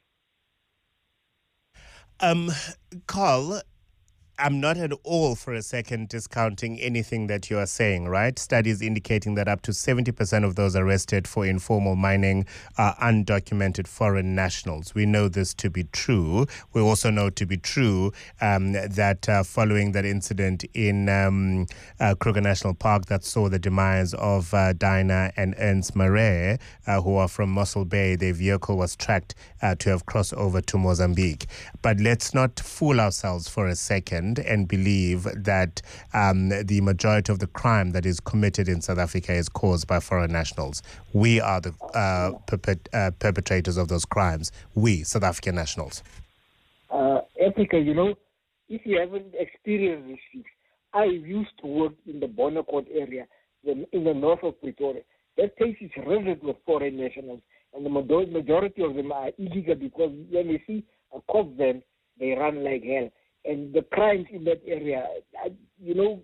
Um, Carl, I'm not at all for a second discounting anything that you are saying, right? Studies indicating that up to seventy percent of those arrested for informal mining are undocumented foreign nationals. We know this to be true. We also know to be true um, that uh, following that incident in um, uh, Kruger National Park that saw the demise of uh, Dinah and Ernst Marais, uh, who are from Mossel Bay, their vehicle was tracked uh, to have crossed over to Mozambique. But let's not fool ourselves for a second and believe that um, the majority of the crime that is committed in South Africa is caused by foreign nationals. We are the uh, perpet- uh, perpetrators of those crimes. We, South African nationals. Uh, Africa, you know, if you haven't experienced these things, I used to work in the Bonnecourt area, the, in the north of Pretoria. That place is riddled with foreign nationals, and the majority of them are illegal because when they see a cop van, they run like hell. And the crimes in that area, you know,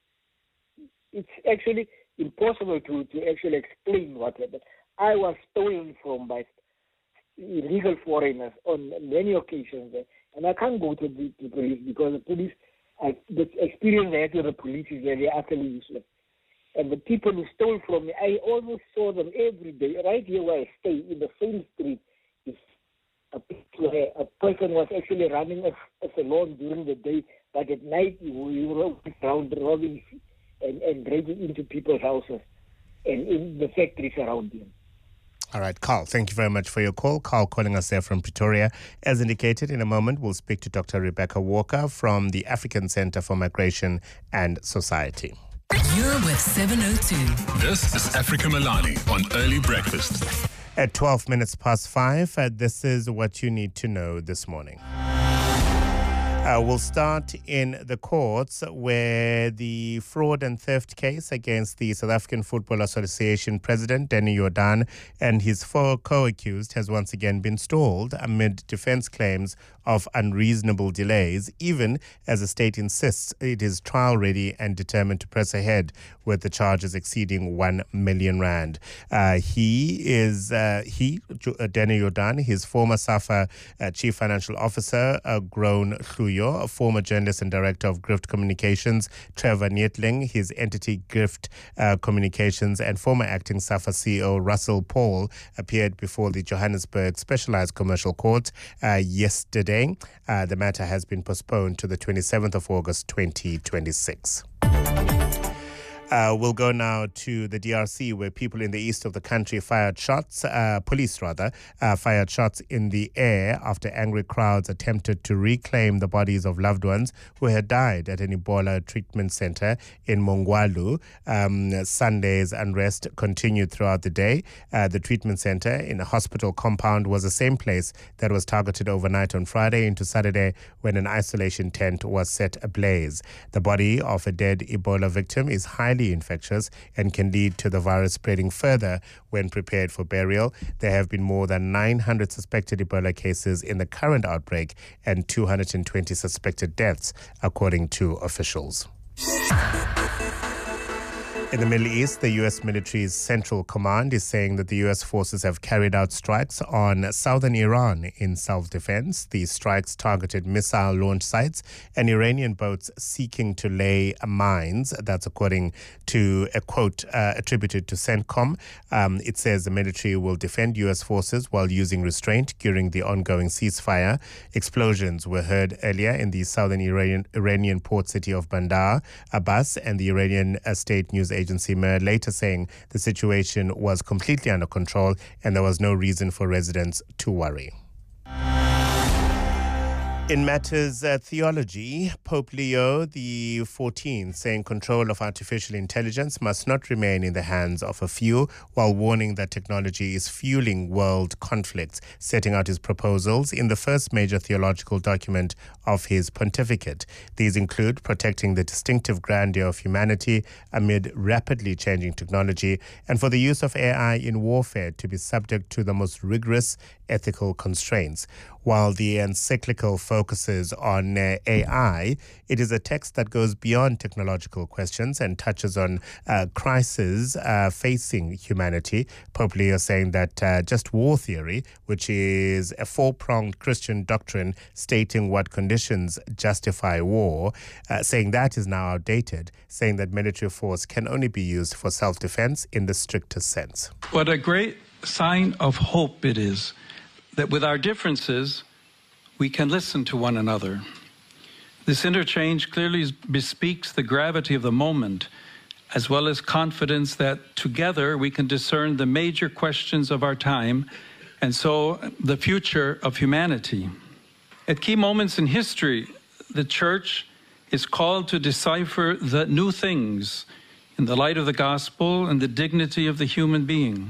it's actually impossible to, to actually explain what happened. I was stolen from by illegal foreigners on many occasions there, and I can't go to the to police because the police, I, the experience I had with the police is very utterly useless. And the people who stole from me, I almost saw them every day, right here where I stay, in the same street. A, a person was actually running a, a salon during the day, but at night we were around robbing and, and breaking into people's houses and in the factories around them. All right, Carl, thank you very much for your call. Carl calling us there from Pretoria. As indicated, in a moment, we'll speak to Doctor Rebecca Walker from the African Center for Migration and Society. You're with seven oh two. This is Africa Milani on Early Breakfast. At twelve minutes past five, uh, this is what you need to know this morning. Uh, we'll start in the courts where the fraud and theft case against the South African Football Association president, Danny Jordaan, and his four co-accused has once again been stalled amid defense claims of unreasonable delays, even as the state insists it is trial ready and determined to press ahead with the charges exceeding one million rand. Uh, he is, uh, he, Danny Jordaan, his former SAFA uh, chief financial officer, uh, Grown Hluyo, a former journalist and director of Grift Communications, Trevor Neethling, his entity Grift uh, Communications, and former acting SAFA C E O Russell Paul appeared before the Johannesburg Specialized Commercial Court uh, yesterday. Uh, the matter has been postponed to the twenty-seventh of August twenty twenty-six. Uh, we'll go now to the D R C, where people in the east of the country fired shots, uh, police rather, uh, fired shots in the air after angry crowds attempted to reclaim the bodies of loved ones who had died at an Ebola treatment center in Mongwalu. Um, Sunday's unrest continued throughout the day. Uh, the treatment center in a hospital compound was the same place that was targeted overnight on Friday into Saturday when an isolation tent was set ablaze. The body of a dead Ebola victim is highly infectious and can lead to the virus spreading further when prepared for burial. There have been more than nine hundred suspected Ebola cases in the current outbreak and two hundred twenty suspected deaths, according to officials. In the Middle East, the U S military's Central Command is saying that the U S forces have carried out strikes on southern Iran in self-defense. These strikes targeted missile launch sites and Iranian boats seeking to lay mines. That's according to a quote uh, attributed to CENTCOM. Um, it says the military will defend U S forces while using restraint during the ongoing ceasefire. Explosions were heard earlier in the southern Iranian, Iranian port city of Bandar Abbas, and the Iranian uh, state news agency Mer later saying the situation was completely under control and there was no reason for residents to worry. In matters uh, theology, Pope Leo the fourteenth saying control of artificial intelligence must not remain in the hands of a few, while warning that technology is fueling world conflicts, setting out his proposals in the first major theological document of his pontificate. These include protecting the distinctive grandeur of humanity amid rapidly changing technology, and for the use of A I in warfare to be subject to the most rigorous ethical constraints. While the encyclical focuses on uh, A I, it is a text that goes beyond technological questions and touches on uh, crises uh, facing humanity. Pope Leo saying that uh, just war theory, which is a four-pronged Christian doctrine stating what conditions justify war, uh, saying that is now outdated, saying that military force can only be used for self-defense in the strictest sense. What a great sign of hope it is that with our differences, we can listen to one another. This interchange clearly bespeaks the gravity of the moment, as well as confidence that together we can discern the major questions of our time, and so the future of humanity. At key moments in history, the Church is called to decipher the new things in the light of the gospel and the dignity of the human being.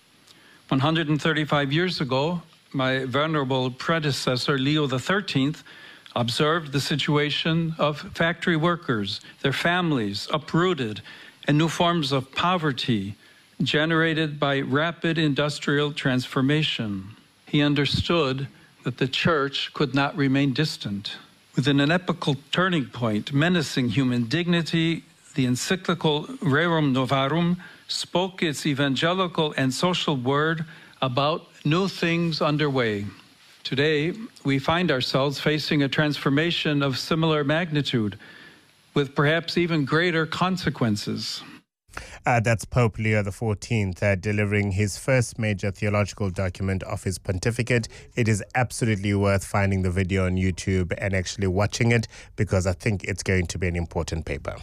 one hundred thirty-five years ago, my venerable predecessor, Leo the thirteenth, observed the situation of factory workers, their families uprooted, and new forms of poverty generated by rapid industrial transformation. He understood that the Church could not remain distant. Within an epochal turning point menacing human dignity, the encyclical Rerum Novarum spoke its evangelical and social word about new things underway. Today, we find ourselves facing a transformation of similar magnitude, with perhaps even greater consequences. Uh, that's Pope Leo the fourteenth uh, delivering his first major theological document of his pontificate. It is absolutely worth finding the video on YouTube and actually watching it, because I think it's going to be an important paper.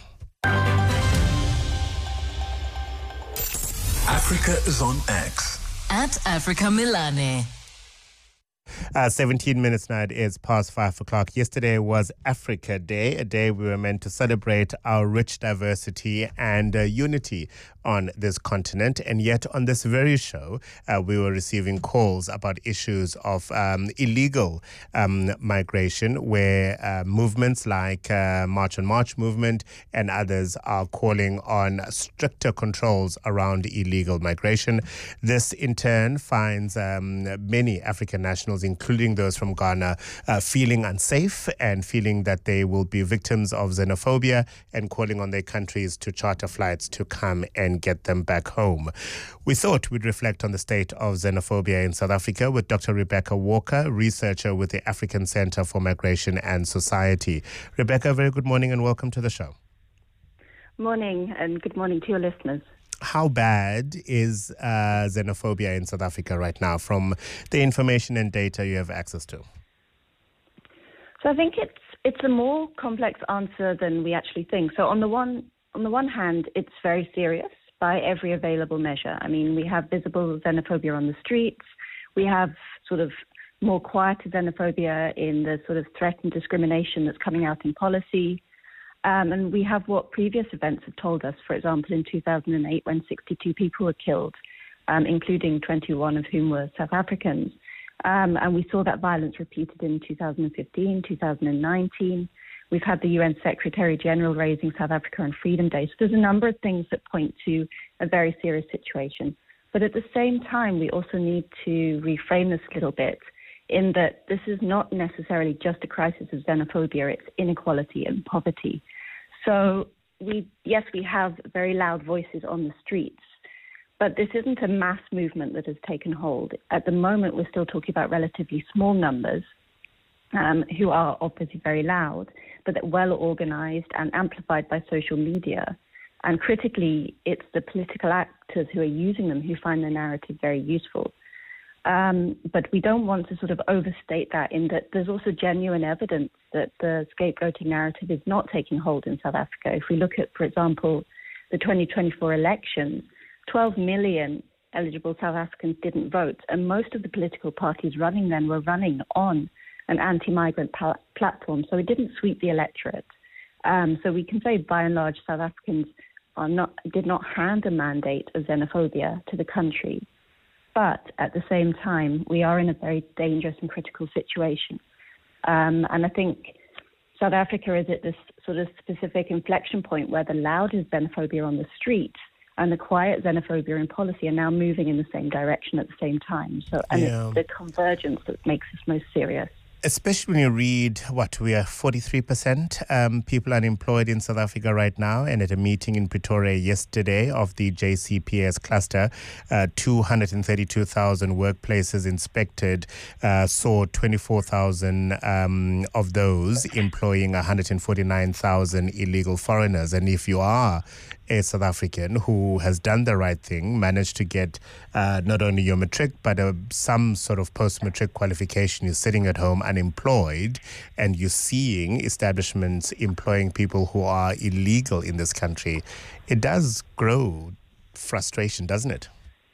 Africa is on X. At Africa Milani. Uh, seventeen minutes now, it is past five o'clock. Yesterday was Africa Day, a day we were meant to celebrate our rich diversity and uh, unity on this continent. And yet on this very show, uh, we were receiving calls about issues of um, illegal um, migration, where uh, movements like uh, March on March movement and others are calling on stricter controls around illegal migration. This in turn finds um, many African nationals, including those from Ghana, uh, feeling unsafe and feeling that they will be victims of xenophobia and calling on their countries to charter flights to come and get them back home. We thought we'd reflect on the state of xenophobia in South Africa with Doctor Rebecca Walker, researcher with the African Center for Migration and Society. Rebecca, very good morning and welcome to the show. Morning, and good morning to your listeners. How bad is uh, xenophobia in South Africa right now from the information and data you have access to? So I think it's it's a more complex answer than we actually think. So on the one on the one hand, it's very serious by every available measure. I mean, we have visible xenophobia on the streets. We have sort of more quiet xenophobia in the sort of threat and discrimination that's coming out in policy. Um, and we have what previous events have told us, for example, in two thousand eight when sixty-two people were killed, um, including twenty-one of whom were South Africans. Um, and we saw that violence repeated in two thousand fifteen, two thousand nineteen. We've had the U N Secretary General raising South Africa on Freedom Day. So there's a number of things that point to a very serious situation. But at the same time, we also need to reframe this a little bit in that this is not necessarily just a crisis of xenophobia, it's inequality and poverty. So we, yes, we have very loud voices on the streets, but this isn't a mass movement that has taken hold. At the moment, we're still talking about relatively small numbers um, who are obviously very loud, but that well organized and amplified by social media. And critically, it's the political actors who are using them who find the narrative very useful. Um, but we don't want to sort of overstate that in that there's also genuine evidence that the scapegoating narrative is not taking hold in South Africa. If we look at, for example, the twenty twenty-four elections, twelve million eligible South Africans didn't vote, and most of the political parties running then were running on an anti-migrant pa- platform, so it didn't sweep the electorate. Um, so we can say, by and large, South Africans are not did not hand a mandate of xenophobia to the country. But at the same time, we are in a very dangerous and critical situation. Um, and I think South Africa is at this sort of specific inflection point where the loud xenophobia on the streets and the quiet xenophobia in policy are now moving in the same direction at the same time. So, and Yeah. it's the convergence that makes this most serious. Especially when you read, what, we are forty-three percent um, people unemployed in South Africa right now. And at a meeting in Pretoria yesterday of the J C P S cluster, uh, two hundred thirty-two thousand workplaces inspected, uh, saw twenty-four thousand um, of those employing one hundred forty-nine thousand illegal foreigners. And if you are a South African who has done the right thing, managed to get uh, not only your matric, but uh, some sort of post-matric qualification, you're sitting at home unemployed, and you're seeing establishments employing people who are illegal in this country, it does grow frustration, doesn't it?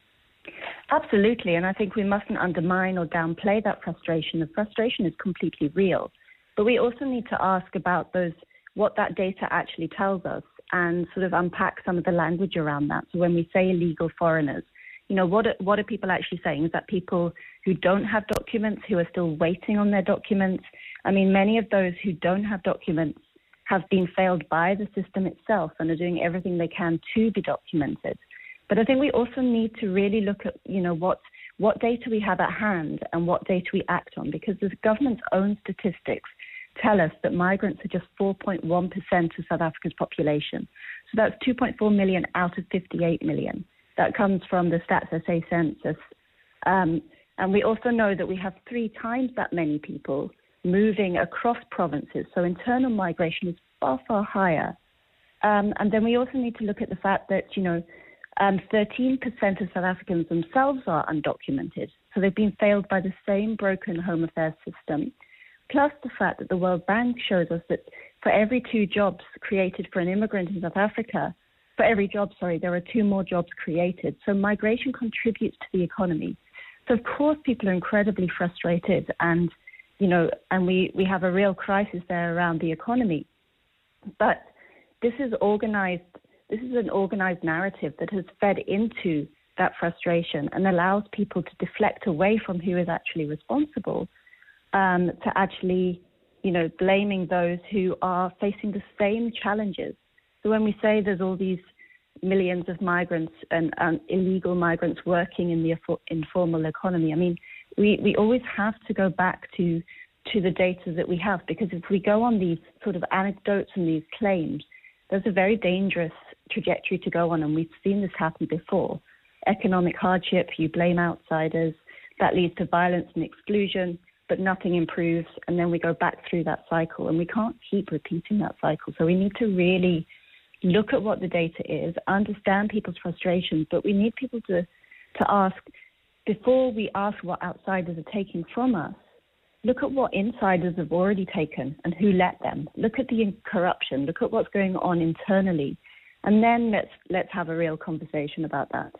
Absolutely, and I think we mustn't undermine or downplay that frustration. The frustration is completely real. But we also need to ask about those, what that data actually tells us, and sort of unpack some of the language around that. So when we say illegal foreigners, you know, what are, what are people actually saying? Is that people who don't have documents, who are still waiting on their documents? I mean, many of those who don't have documents have been failed by the system itself and are doing everything they can to be documented. But I think we also need to really look at, you know, what what data we have at hand and what data we act on, because the government's own statistics tell us that migrants are just four point one percent of South Africa's population. So that's two point four million out of fifty-eight million. That comes from the Stats S A census. Um, and we also know that we have three times that many people moving across provinces. So internal migration is far, far higher. Um, and then we also need to look at the fact that, you know, um, thirteen percent of South Africans themselves are undocumented. So they've been failed by the same broken home affairs system. Plus the fact that the World Bank shows us that for every two jobs created for an immigrant in South Africa, for every job, sorry, there are two more jobs created. So migration contributes to the economy. So, of course, people are incredibly frustrated and, you know, and we, we have a real crisis there around the economy. But this is organized, this is an organized narrative that has fed into that frustration and allows people to deflect away from who is actually responsible, um, to actually, you know, blaming those who are facing the same challenges. So when we say there's all these millions of migrants and um, illegal migrants working in the informal economy, I mean, we, we always have to go back to to the data that we have, because if we go on these sort of anecdotes and these claims, there's a very dangerous trajectory to go on, and we've seen this happen before. Economic hardship, you blame outsiders, that leads to violence and exclusion, but nothing improves, and then we go back through that cycle, and we can't keep repeating that cycle. So we need to really look at what the data is, understand people's frustrations, but we need people to, to ask, before we ask what outsiders are taking from us, look at what insiders have already taken and who let them. Look at the corruption, look at what's going on internally, and then let's let's have a real conversation about that.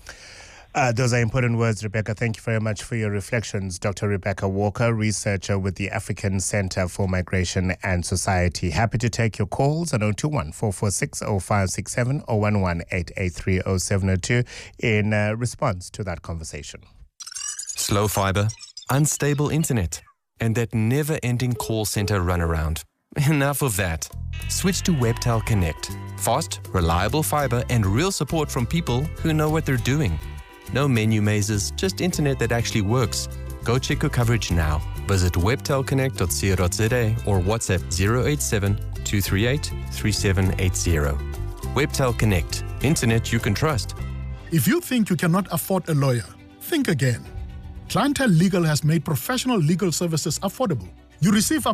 Uh, those are important words, Rebecca. Thank you very much for your reflections. Doctor Rebecca Walker, researcher with the African Center for Migration and Society. Happy to take your calls on zero two one, four four six, zero five six seven or one one eight eight three, zero seven zero two in uh, response to that conversation. Slow fiber, unstable internet, and that never-ending call center runaround. Enough of that. Switch to Webtel Connect. Fast, reliable fiber and real support from people who know what they're doing. No menu mazes, just internet that actually works. Go check your coverage now. Visit webtel connect dot co dot za or WhatsApp zero eight seven, two three eight, three seven eight zero. Webtel Connect. Internet you can trust. If you think you cannot afford a lawyer, think again. Clientele Legal has made professional legal services affordable. You receive up